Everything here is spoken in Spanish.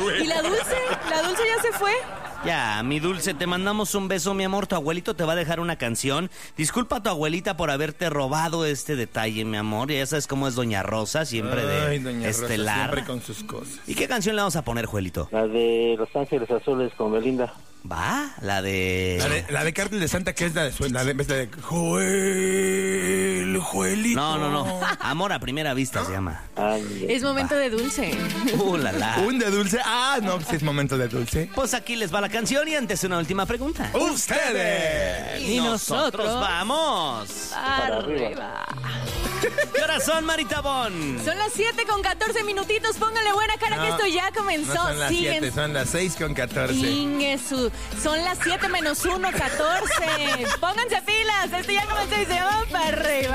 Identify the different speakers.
Speaker 1: güey.
Speaker 2: ¿Y la Dulce? ¿La Dulce ya se fue?
Speaker 3: Ya, mi Dulce, te mandamos un beso, mi amor. Tu abuelito te va a dejar una canción. Disculpa a tu abuelita por haberte robado este detalle, mi amor. Ya sabes cómo es Doña Rosa, siempre
Speaker 1: Ay,
Speaker 3: de
Speaker 1: doña
Speaker 3: estelar.
Speaker 1: Rosa, siempre con sus cosas.
Speaker 3: ¿Y qué canción le vamos a poner, Juelito?
Speaker 4: La de Los Ángeles Azules con Belinda.
Speaker 3: ¿Va? La de...
Speaker 1: La de Cártel de Santa, que es la de Joel, Joelito.
Speaker 3: No. Amor a primera vista se llama.
Speaker 4: Ay,
Speaker 2: Es momento de Dulce.
Speaker 3: La la.
Speaker 1: ¿Un de dulce? Ah, no, pues es momento de dulce.
Speaker 3: Pues aquí les va la canción y antes una última pregunta.
Speaker 1: ¡Ustedes!
Speaker 3: Y nosotros vamos.
Speaker 2: Para arriba.
Speaker 3: ¿Qué horas son, Maritabón?
Speaker 2: Son las 7:14. Póngale buena cara que esto ya comenzó.
Speaker 1: No son las 7, son las 6:14.
Speaker 2: Ingesu. Son las 7 menos 1, 14. Pónganse pilas. Esto ya comenzó y se llama para arriba.